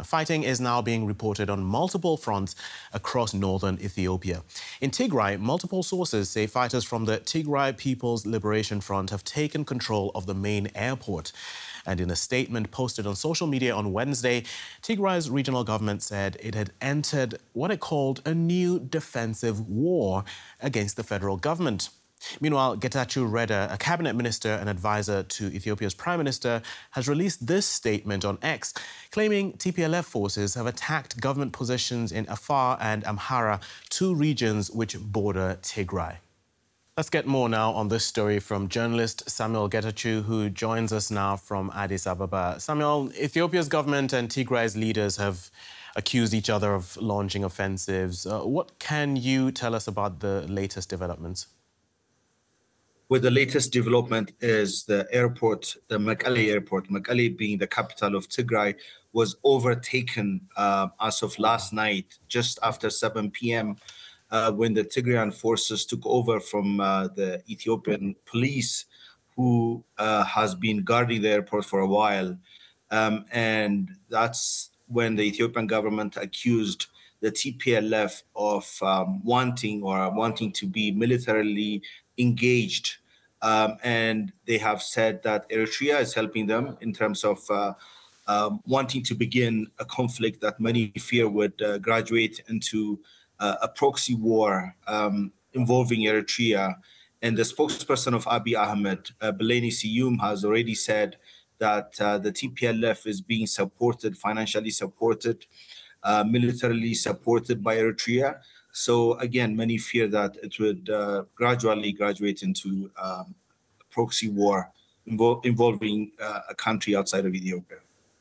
Fighting is now being reported on multiple fronts across northern Ethiopia. In Tigray, multiple sources say fighters from the Tigray People's Liberation Front have taken control of the main airport. And in a statement posted on social media on Wednesday, Tigray's regional government said it had entered what it called a new defensive war against the federal government. Meanwhile, Getachew Reda, a cabinet minister and advisor to Ethiopia's prime minister, has released this statement on X, claiming TPLF forces have attacked government positions in Afar and Amhara, two regions which border Tigray. Let's get more now on this story from journalist Samuel Getachew, who joins us now from Addis Ababa. Samuel, Ethiopia's government and Tigray's leaders have accused each other of launching offensives. What can you tell us about the latest developments? Well, the latest development is the airport, the Mekelle airport, Mekelle being the capital of Tigray, was overtaken as of last night, just after 7 p.m., when the Tigrayan forces took over from the Ethiopian police, who has been guarding the airport for a while. And that's when the Ethiopian government accused the TPLF of wanting to be militarily engaged. And they have said that Eritrea is helping them in terms of wanting to begin a conflict that many fear would graduate into a proxy war involving Eritrea. And the spokesperson of Abiy Ahmed, Billene Siyum, has already said that the TPLF is being supported, financially supported, militarily supported by Eritrea. So again, many fear that it would gradually graduate into a proxy war involving a country outside of Ethiopia.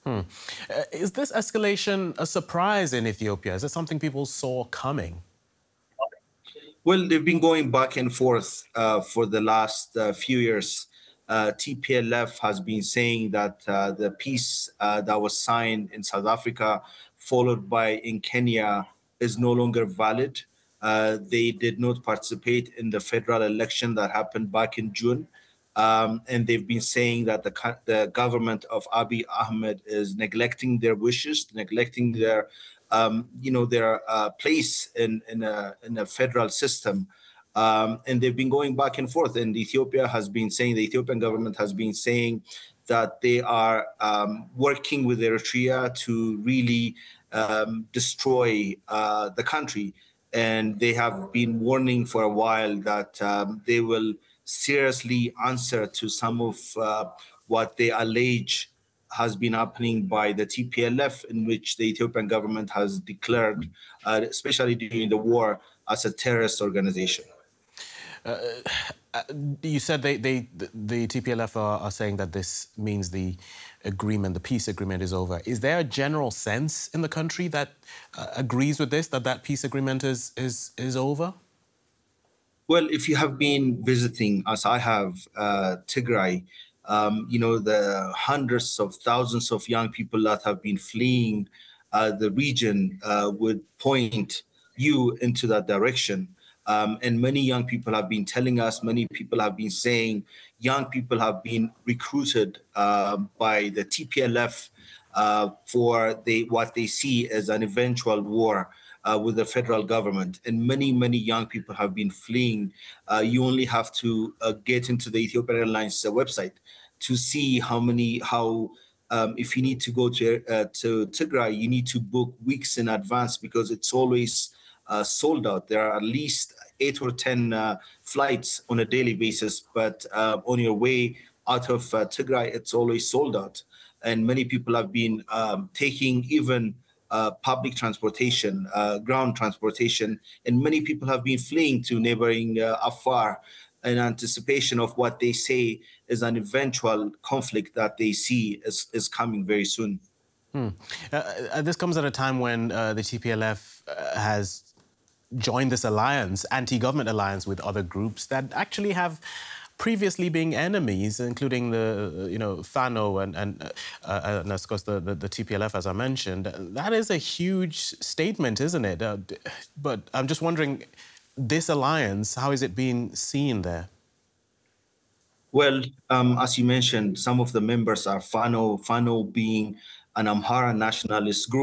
Is this escalation a surprise in Ethiopia? Is it something people saw coming? Well, they've been going back and forth for the last few years. TPLF has been saying that the peace that was signed in South Africa, followed by in Kenya, is no longer valid. They did not participate in the federal election that happened back in June. And they've been saying that the government of Abiy Ahmed is neglecting their wishes, neglecting their, place in a federal system. And they've been going back and forth. And Ethiopia has been saying, the Ethiopian government has been saying that they are working with Eritrea to really destroy the country. And they have been warning for a while that they will seriously answer to some of what they allege has been happening by the TPLF, in which the Ethiopian government has declared, especially during the war, as a terrorist organization. You said the TPLF are saying that this means the peace agreement is over. Is there a general sense in the country that agrees with this, that peace agreement is over? Well, if you have been visiting, as I have, Tigray, the hundreds of thousands of young people that have been fleeing the region would point you into that direction. And many young people have been telling us, many people have been saying, young people have been recruited by the TPLF for what they see as an eventual war with the federal government. And many, many young people have been fleeing. You only have to get into the Ethiopian Airlines website to see if you need to go to Tigray, you need to book weeks in advance because it's always sold out. There are at least 8 or 10 flights on a daily basis, but on your way out of Tigray, it's always sold out. And many people have been taking even public transportation, ground transportation, and many people have been fleeing to neighboring Afar in anticipation of what they say is an eventual conflict that they see is coming very soon. This comes at a time when the TPLF has joined this alliance, anti-government alliance with other groups that actually have previously been enemies, including the Fano and of course the TPLF, as I mentioned. That is a huge statement, isn't it? But I'm just wondering, this alliance, how is it being seen there? Well, as you mentioned, some of the members are Fano being an Amhara nationalist group.